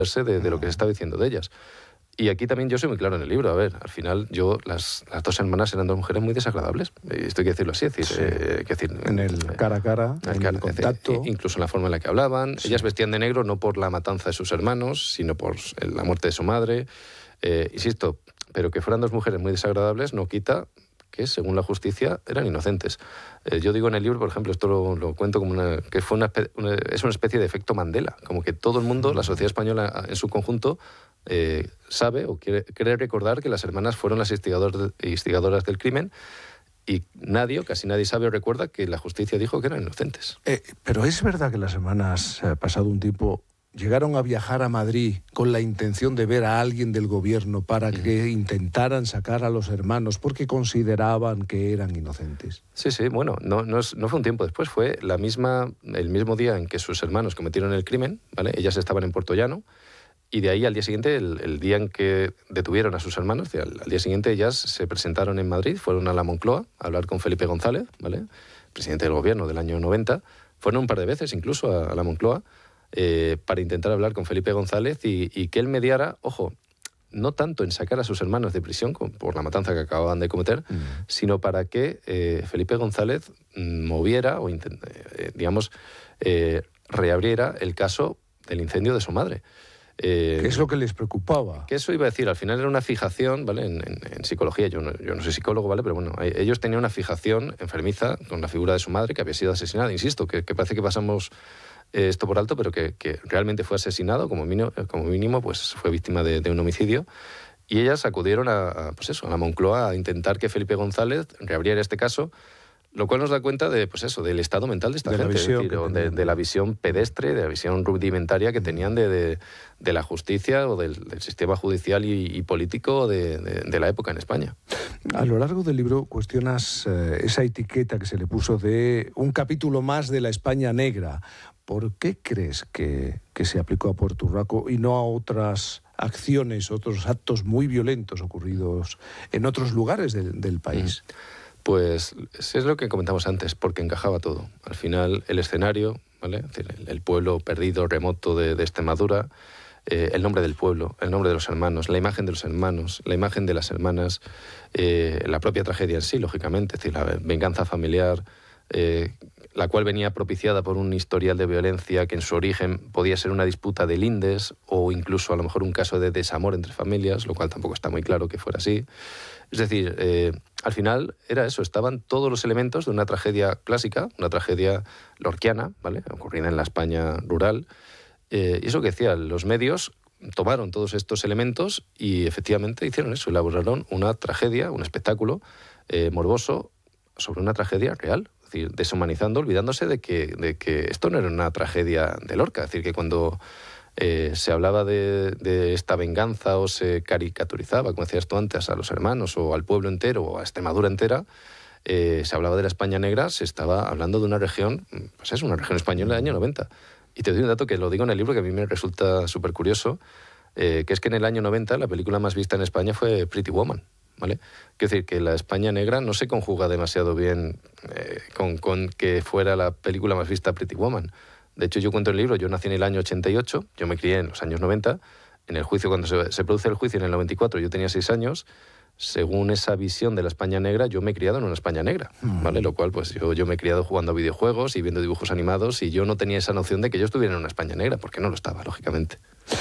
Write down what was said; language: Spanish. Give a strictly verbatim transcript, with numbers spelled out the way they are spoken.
de, de lo que se está diciendo de ellas. Y aquí también yo soy muy claro en el libro. A ver, al final yo, las, las dos hermanas eran dos mujeres muy desagradables. Esto hay que decirlo así. Es decir, sí. eh, que decir, en el cara a cara, el en cara, el contacto. Decir, incluso en la forma en la que hablaban. Sí. Ellas vestían de negro no por la matanza de sus hermanos, sino por la muerte de su madre. Eh, insisto, pero que fueran dos mujeres muy desagradables no quita que, según la justicia, eran inocentes. Eh, yo digo en el libro, por ejemplo, esto lo, lo cuento como una, que fue una, una, es una especie de efecto Mandela, como que todo el mundo, la sociedad española en su conjunto, eh, sabe o quiere, quiere recordar que las hermanas fueron las instigadoras, instigadoras del crimen, y nadie, o casi nadie sabe o recuerda que la justicia dijo que eran inocentes. Eh, pero es verdad que las hermanas, eh, pasado un tiempo, llegaron a viajar a Madrid con la intención de ver a alguien del gobierno para uh-huh. que intentaran sacar a los hermanos porque consideraban que eran inocentes. Sí, sí, bueno, no, no, es, no fue un tiempo después, fue la misma, el mismo día en que sus hermanos cometieron el crimen, ¿vale? Ellas estaban en Puerto Llano, y de ahí al día siguiente, el, el día en que detuvieron a sus hermanos, al, al día siguiente ellas se presentaron en Madrid, fueron a la Moncloa a hablar con Felipe González, ¿vale? Presidente del gobierno del año noventa, fueron un par de veces incluso a, a la Moncloa, Eh, para intentar hablar con Felipe González y, y que él mediara, ojo, no tanto en sacar a sus hermanos de prisión con, por la matanza que acababan de cometer, mm. sino para que eh, Felipe González moviera o, intent, eh, digamos, eh, reabriera el caso del incendio de su madre. Eh, ¿Qué es lo que les preocupaba? Que eso iba a decir, al final era una fijación, ¿vale? En, en, en psicología, yo no, yo no soy psicólogo, ¿vale? Pero bueno, ellos tenían una fijación enfermiza con la figura de su madre que había sido asesinada. Insisto, que, que parece que pasamos esto por alto, pero que, que realmente fue asesinado, como mínimo, como mínimo pues fue víctima de, de un homicidio. Y ellas acudieron a, a, pues eso, a la Moncloa a intentar que Felipe González reabriera este caso, lo cual nos da cuenta de, pues eso, del estado mental de esta de gente, la visión es decir, de, de la visión pedestre, de la visión rudimentaria que tenían de, de, de la justicia o del, del sistema judicial y, y político de, de, de la época en España. A lo largo del libro cuestionas eh, esa etiqueta que se le puso de un capítulo más de la España negra. ¿Por qué crees que, que se aplicó a Puerto Urraco y no a otras acciones, otros actos muy violentos ocurridos en otros lugares del, del país? Mm. Pues es lo que comentamos antes, porque encajaba todo. Al final, el escenario, ¿vale? Es decir, el, el pueblo perdido, remoto de, de Extremadura, eh, el nombre del pueblo, el nombre de los hermanos, la imagen de los hermanos, la imagen de las hermanas, eh, la propia tragedia en sí, lógicamente, es decir, la venganza familiar, eh, la cual venía propiciada por un historial de violencia que en su origen podía ser una disputa de lindes o incluso a lo mejor un caso de desamor entre familias, lo cual tampoco está muy claro que fuera así. Es decir, eh, al final era eso, estaban todos los elementos de una tragedia clásica, una tragedia lorquiana, ¿vale? Ocurrida en la España rural. Eh, y eso que decía, los medios tomaron todos estos elementos y efectivamente hicieron eso, elaboraron una tragedia, un espectáculo eh, morboso sobre una tragedia real. Es decir, deshumanizando, olvidándose de que, de que esto no era una tragedia de Lorca. Es decir, que cuando eh, se hablaba de, de esta venganza o se caricaturizaba, como decías tú antes, a los hermanos o al pueblo entero o a Extremadura entera, eh, se hablaba de la España negra, se estaba hablando de una región, pues es una región española del año noventa. Y te doy un dato que lo digo en el libro que a mí me resulta súper curioso, eh, que es que en el año noventa la película más vista en España fue Pretty Woman. ¿Vale? Quiero decir que la España negra no se conjuga demasiado bien eh, con, con que fuera la película más vista Pretty Woman. De hecho, yo cuento en el libro, yo nací en el año ochenta y ocho, yo me crié en los años noventa, en el juicio, cuando se, se produce el juicio en el noventa y cuatro, yo tenía seis años, según esa visión de la España negra, yo me he criado en una España negra, ¿vale? Lo cual, pues yo, yo me he criado jugando a videojuegos y viendo dibujos animados y yo no tenía esa noción de que yo estuviera en una España negra, porque no lo estaba, lógicamente.